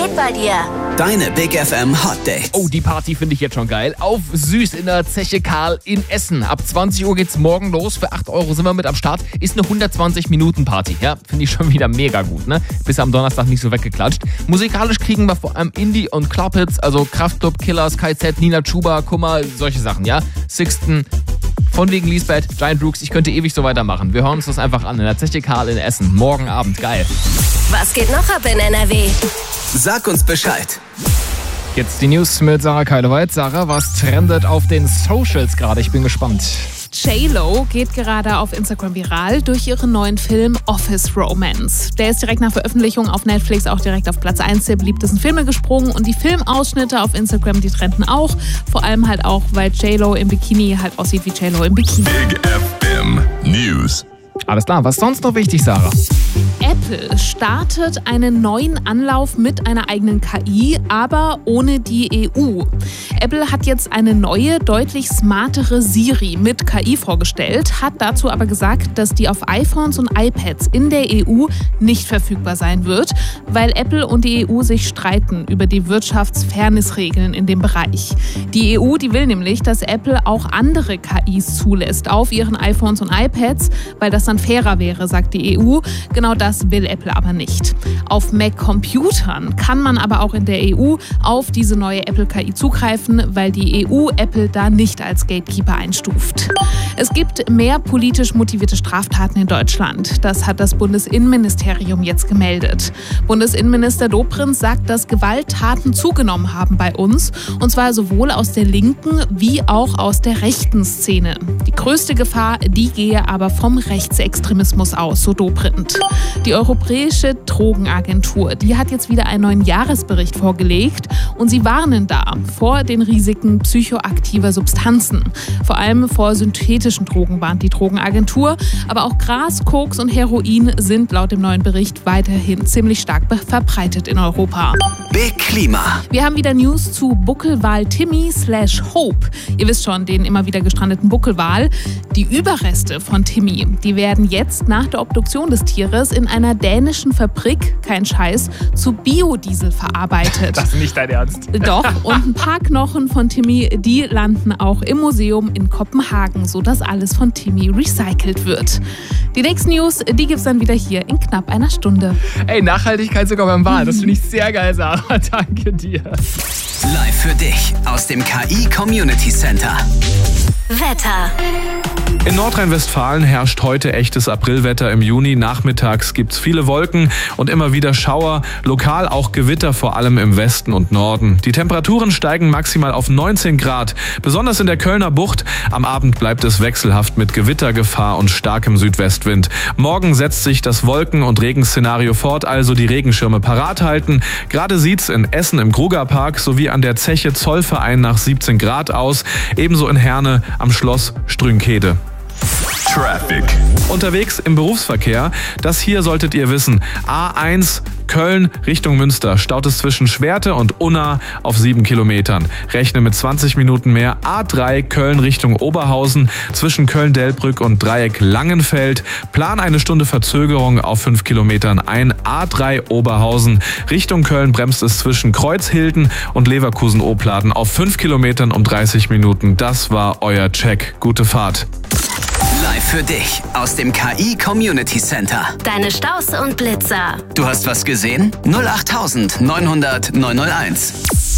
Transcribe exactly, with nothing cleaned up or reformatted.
geht bei dir? Deine Big F M Hot Dates. Oh, die Party finde ich jetzt schon geil. Auf Süß in der Zeche Karl in Essen. Ab zwanzig Uhr geht's morgen los. Für acht Euro sind wir mit am Start. Ist eine hundertzwanzig Minuten Party. Ja, finde ich schon wieder mega gut, ne? Bis am Donnerstag nicht so weggeklatscht. Musikalisch kriegen wir vor allem Indie und Clubhits, also Kraftklub, Killers, K Z, Nina Chuba, Kummer, solche Sachen, ja? Sixten, von wegen Lisbeth, Giant Rooks, ich könnte ewig so weitermachen. Wir hören uns das einfach an in der Zeche Karl in Essen. Morgen Abend, geil. Was geht noch ab in N R W? Sag uns Bescheid. Jetzt die News mit Sarah Keileweit. Sarah, was trendet auf den Socials gerade? Ich bin gespannt. J-Lo geht gerade auf Instagram viral durch ihren neuen Film Office Romance. Der ist direkt nach Veröffentlichung auf Netflix auch direkt auf Platz eins der beliebtesten Filme gesprungen und die Filmausschnitte auf Instagram, die trenden auch. Vor allem halt auch, weil J-Lo im Bikini halt aussieht wie J-Lo im Bikini. Big F M News. Alles klar, was ist sonst noch wichtig, Sarah? Apple startet einen neuen Anlauf mit einer eigenen K I, aber ohne die E U. Apple hat jetzt eine neue, deutlich smartere Siri mit K I vorgestellt, hat dazu aber gesagt, dass die auf iPhones und iPads in der E U nicht verfügbar sein wird, weil Apple und die E U sich streiten über die Wirtschaftsfairnessregeln in dem Bereich. Die E U, die will nämlich, dass Apple auch andere K Is zulässt auf ihren iPhones und iPads, weil das dann fairer wäre, sagt die E U. Genau das will Apple aber nicht. Auf Mac-Computern kann man aber auch in der E U auf diese neue Apple-K I zugreifen, weil die E U Apple da nicht als Gatekeeper einstuft. Es gibt mehr politisch motivierte Straftaten in Deutschland. Das hat das Bundesinnenministerium jetzt gemeldet. Bundesinnenminister Dobrindt sagt, dass Gewalttaten zugenommen haben bei uns, und zwar sowohl aus der linken wie auch aus der rechten Szene. Die größte Gefahr, die gehe aber vom Rechtsextremismus aus, so Dobrindt. Die Europäische Drogenagentur, die hat jetzt wieder einen neuen Jahresbericht vorgelegt und sie warnen da vor den Risiken psychoaktiver Substanzen. Vor allem vor synthetischen Drogen warnt die Drogenagentur, aber auch Gras, Koks und Heroin sind laut dem neuen Bericht weiterhin ziemlich stark verbreitet in Europa. Big Klima. Wir haben wieder News zu Buckelwal Timmy slash Hope. Ihr wisst schon, den immer wieder gestrandeten Buckelwal. Die Überreste von Timmy, die werden jetzt nach der Obduktion des Tieres in einer dänischen Fabrik, kein Scheiß, zu Biodiesel verarbeitet. Das ist nicht dein Ernst. Doch, und ein paar Knochen von Timmy, die landen auch im Museum in Kopenhagen, sodass alles von Timmy recycelt wird. Die nächsten News, die gibt's dann wieder hier in knapp einer Stunde. Ey, Nachhaltigkeit sogar beim Wal, das finde ich sehr geil, Sarah. Danke dir. Live für dich aus dem K I Community Center. Wetter. In Nordrhein-Westfalen herrscht heute echtes Aprilwetter im Juni. Nachmittags gibt's viele Wolken und immer wieder Schauer, lokal auch Gewitter, vor allem im Westen und Norden. Die Temperaturen steigen maximal auf neunzehn Grad, besonders in der Kölner Bucht. Am Abend bleibt es wechselhaft mit Gewittergefahr und starkem Südwestwind. Morgen setzt sich das Wolken- und Regenszenario fort, also die Regenschirme parat halten. Gerade sieht's in Essen im Krugerpark sowie an der Zeche Zollverein nach siebzehn Grad aus, ebenso in Herne am Schloss Strünkede. Traffic. Unterwegs im Berufsverkehr, das hier solltet ihr wissen. A eins Köln Richtung Münster staut es zwischen Schwerte und Unna auf sieben Kilometern. Rechne mit zwanzig Minuten mehr. A drei Köln Richtung Oberhausen zwischen Köln-Delbrück und Dreieck Langenfeld. Plan eine Stunde Verzögerung auf fünf Kilometern ein. A drei Oberhausen Richtung Köln bremst es zwischen Kreuzhilden und Leverkusen-Opladen auf fünf Kilometern um dreißig Minuten. Das war euer Check. Gute Fahrt. Live für dich aus dem K I Community Center. Deine Staus und Blitzer. Du hast was gesehen? null acht neunhundert neunhunderteins.